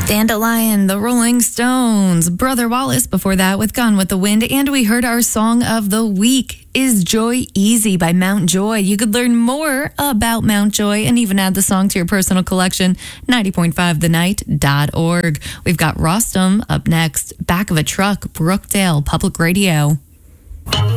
Dandelion, the Rolling Stones, Brother Wallace before that with Gone with the Wind, and we heard our song of the week, Is Joy Easy by Mount Joy. You could learn more about Mount Joy and even add the song to your personal collection, 90.5thenight.org. We've got Rostam up next, Back of a Truck, Brookdale Public Radio.